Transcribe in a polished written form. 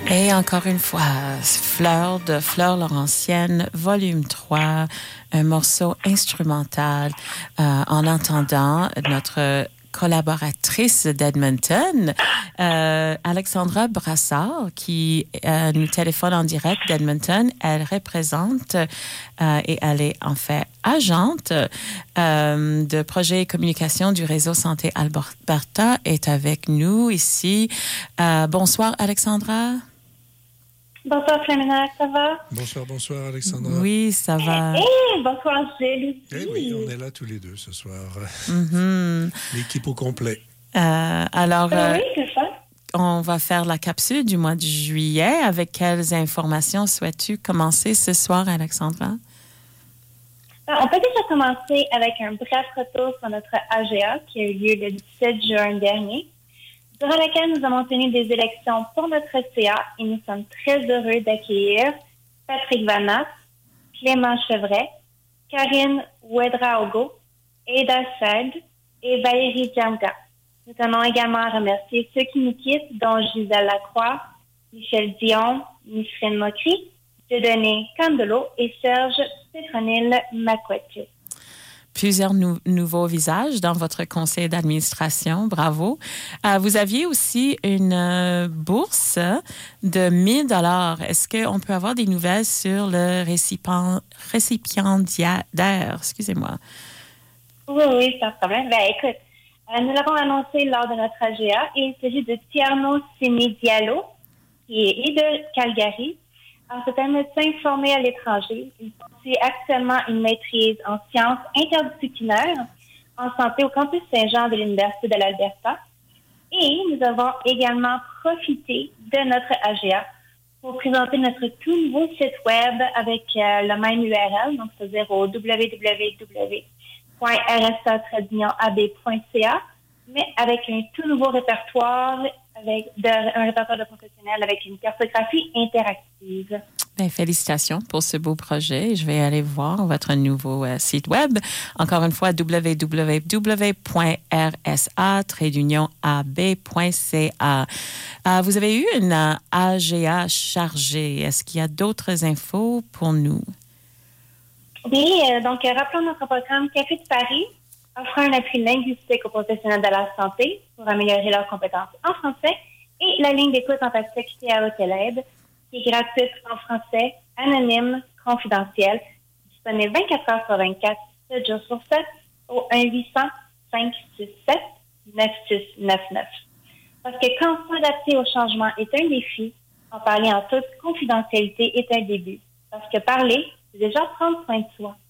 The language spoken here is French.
Et encore une fois, Fleur de Fleur Laurentienne, volume 3, un morceau instrumental en entendant notre collaboratrice d'Edmonton, Alexandra Brassard, qui nous téléphone en direct d'Edmonton. Elle représente et elle est en fait agente de projet et communication du réseau Santé Alberta, est avec nous ici. Bonsoir Alexandra. Bonsoir Flamina, ça va? Bonsoir Alexandra. Oui, ça va. Bonsoir Gilles. Oui, on est là tous les deux ce soir. Mm-hmm. L'équipe au complet. Alors, oui, c'est ça. On va faire la capsule du mois de juillet. Avec quelles informations souhaites-tu commencer ce soir, Alexandra? On peut déjà commencer avec un bref retour sur notre AGA qui a eu lieu le 17 juin dernier, durant laquelle nous avons tenu des élections pour notre CA et nous sommes très heureux d'accueillir Patrick Vanat, Clément Chevret, Karine Ouedraogo, Ada Said et Valérie Djamga. Nous tenons également à remercier ceux qui nous quittent, dont Gisèle Lacroix, Michel Dion, Micheline Mocry, Dieudonné Candelo et Serge Petronil-Maquette. Plusieurs nouveaux visages dans votre conseil d'administration. Bravo. Vous aviez aussi une bourse de 1 000 $. Est-ce qu'on peut avoir des nouvelles sur le récipiendaire? Excusez-moi. Oui, sans problème. Écoute, nous l'avons annoncé lors de notre AGA et il s'agit de Tierno Semi-Diallo, qui est de Calgary. Alors, c'est un médecin formé à l'étranger. Il poursuit actuellement une maîtrise en sciences interdisciplinaires en santé au campus Saint-Jean de l'Université de l'Alberta. Et nous avons également profité de notre AGA pour présenter notre tout nouveau site web avec le même URL, donc c'est-à-dire au www.rsa-ab.ca, mais avec un tout nouveau répertoire, un répertoire de professionnels avec une cartographie interactive. Bien, félicitations pour ce beau projet. Je vais aller voir votre nouveau site web. Encore une fois, www.rsa-ab.ca. Vous avez eu une AGA chargée. Est-ce qu'il y a d'autres infos pour nous? Oui, donc rappelons notre programme Café de Paris, offrant un appui linguistique aux professionnels de la santé pour améliorer leurs compétences en français, et la ligne d'écoute empathique TAO Télède, qui est gratuite en français, anonyme, confidentielle, disponible 24 heures sur 24, 7 jours sur 7, au 1-800-567-9699. Parce que quand s'adapter au changement est un défi, en parler en toute confidentialité est un début. Parce que parler, c'est déjà prendre soin de soi.